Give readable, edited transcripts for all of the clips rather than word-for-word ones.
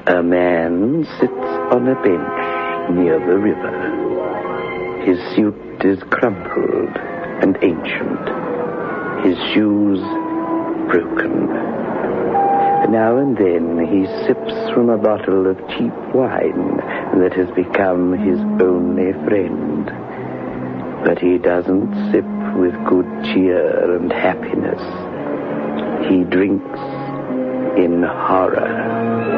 A man sits on a bench near the river. His suit is crumpled and ancient. His shoes broken. Now and then he sips from a bottle of cheap wine that has become his only friend. But he doesn't sip with good cheer and happiness. He drinks in horror.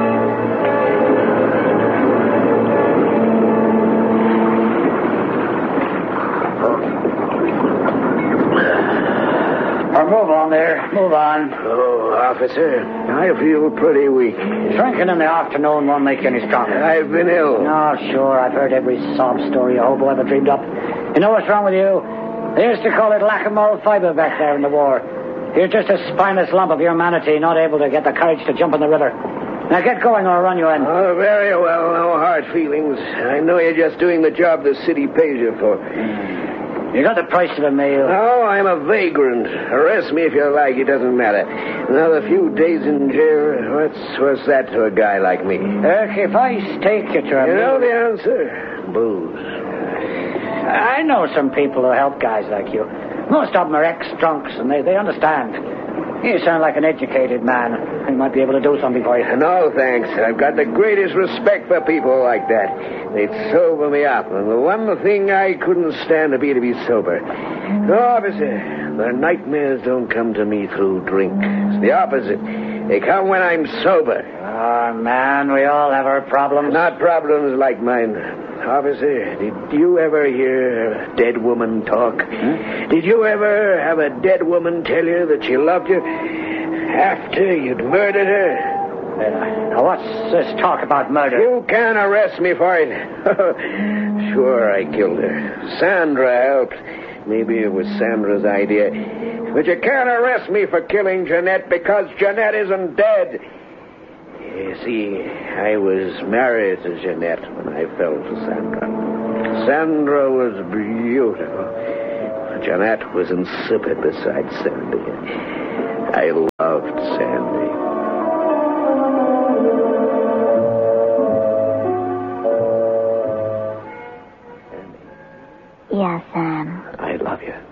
Move on there. Move on. Oh, officer, I feel pretty weak. Drinking in the afternoon won't make you any stronger. I've been ill. No, sure. I've heard every sob story a hobo ever dreamed up. You know what's wrong with you? They used to call it lack of moral fiber back there in the war. You're just a spineless lump of humanity, not able to get the courage to jump in the river. Now get going or I'll run you in. Oh, very well. No hard feelings. I know you're just doing the job the city pays you for. You got the price of a meal. Oh, I'm a vagrant. Arrest me if you like. It doesn't matter. Another few days in jail. What's that to a guy like me? If I stake you to a You know meal... the answer? Booze. I know some people who help guys like you. Most of them are ex-drunks, and they understand. You sound like an educated man. I might be able to do something for you. No, thanks. I've got the greatest respect for people like that. They'd sober me up, and the one thing I couldn't stand to be sober. No, officer, the nightmares don't come to me through drink. It's the opposite. They come when I'm sober. Oh, man, we all have our problems. Not problems like mine. Officer, did you ever hear a dead woman talk? Did you ever have a dead woman tell you that she loved you after you'd murdered her? Now, what's this talk about murder? You can't arrest me for it. Sure, I killed her. Sandra helped. Maybe it was Sandra's idea. But you can't arrest me for killing Jeanette because Jeanette isn't dead. You see, I was married to Jeanette when I fell for Sandra. Sandra was beautiful. Jeanette was insipid beside Sandy. I loved Sandy. Yes, Sam. I love you.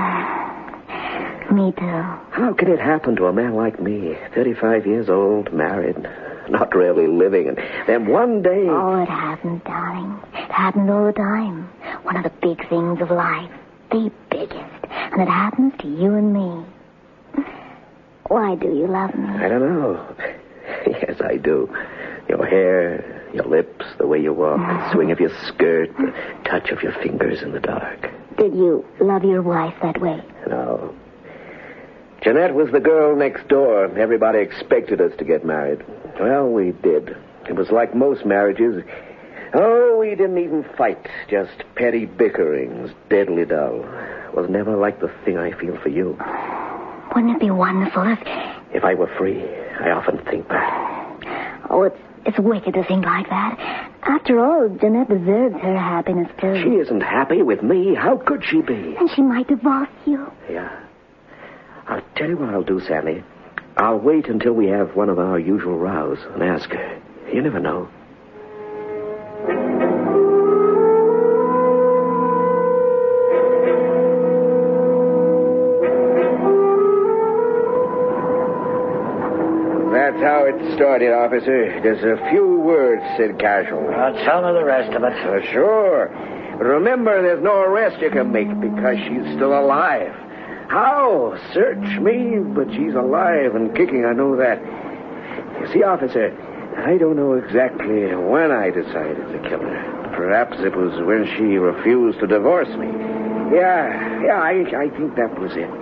Me too. How could it happen to a man like me, 35 years old, married, not really living, and then one day... Oh, it happened, darling. It happened all the time. One of the big things of life. The biggest. And it happens to you and me. Why do you love me? I don't know. Yes, I do. Your hair, your lips, the way you walk, the swing of your skirt, the touch of your fingers in the dark. Did you love your wife that way? No. Jeanette was the girl next door. Everybody expected us to get married. Well, we did. It was like most marriages. Oh, we didn't even fight. Just petty bickerings, deadly dull. It was never like the thing I feel for you. Wouldn't it be wonderful If I were free, I often think that. Oh, it's wicked to think like that. After all, Jeanette deserves her happiness, too. She isn't happy with me. How could she be? And she might divorce you. Yeah. I'll tell you what I'll do, Sammy. I'll wait until we have one of our usual rows and ask her. You never know. That's how it started, officer. Just a few words, said Casual. Tell me the rest of it. Sure. But remember, there's no arrest you can make because she's still alive. How? Search me, but she's alive and kicking, I know that. You see, officer, I don't know exactly when I decided to kill her. Perhaps it was when she refused to divorce me. Yeah, I think that was it.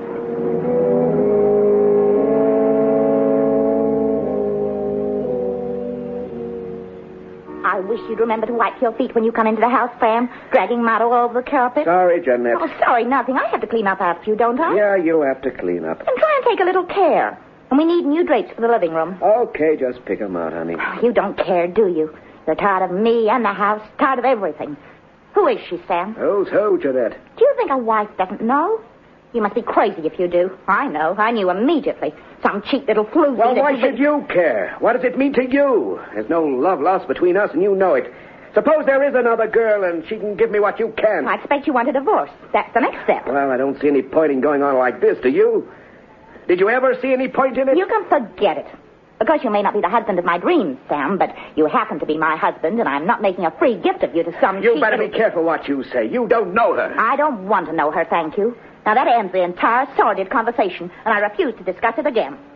I wish you'd remember to wipe your feet when you come into the house, Sam, dragging mud all over the carpet. Sorry, Jeanette. Oh, sorry, nothing. I have to clean up after you, don't I? Yeah, you have to clean up. And try and take a little care. And we need new drapes for the living room. Okay, just pick them out, honey. Oh, you don't care, do you? You're tired of me and the house, tired of everything. Who is she, Sam? Who's who, Jeanette? Do you think a wife doesn't know? You must be crazy if you do. I know. I knew immediately. Some cheap little floozy... Well, why should you care? What does it mean to you? There's no love lost between us, and you know it. Suppose there is another girl, and she can give me what you can. I expect you want a divorce. That's the next step. Well, I don't see any point in going on like this, do you? Did you ever see any point in it? You can forget it. Because you may not be the husband of my dreams, Sam, but you happen to be my husband, and I'm not making a free gift of you to some You cheap better little... be careful what you say. You don't know her. I don't want to know her, thank you. Now, that ends the entire sordid conversation, and I refuse to discuss it again.